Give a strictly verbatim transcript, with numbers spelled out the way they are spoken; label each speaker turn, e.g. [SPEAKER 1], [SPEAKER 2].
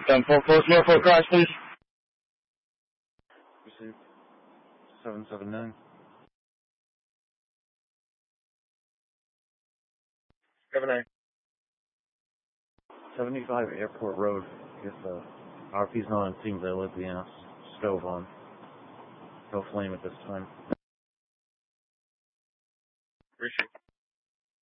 [SPEAKER 1] ten four four zero four crash, please.
[SPEAKER 2] Received. seven seven nine.
[SPEAKER 1] seven nine.
[SPEAKER 2] seventy-five Airport Road. I guess the R P's not on, it seems I lit the uh, stove on. No flame at this time.
[SPEAKER 1] Appreciate it.